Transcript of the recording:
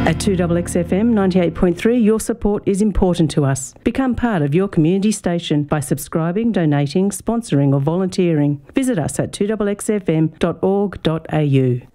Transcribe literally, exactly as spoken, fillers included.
At two X X F M ninety-eight point three, your support is important to us. Become part of your community station by subscribing, donating, sponsoring or volunteering. Visit us at two X X F M dot org dot A U.